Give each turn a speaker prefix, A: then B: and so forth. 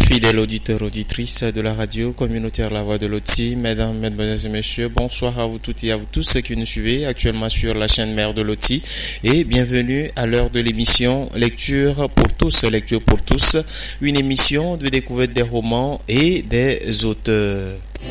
A: Fidèles auditeurs, auditrices de la radio communautaire La Voix de Loti, mesdames, mesdemoiselles et messieurs, bonsoir à vous toutes et à vous tous ceux qui nous suivez actuellement sur la chaîne mère de Loti et bienvenue à l'heure de l'émission Lecture pour tous, une émission de découverte des romans et des auteurs.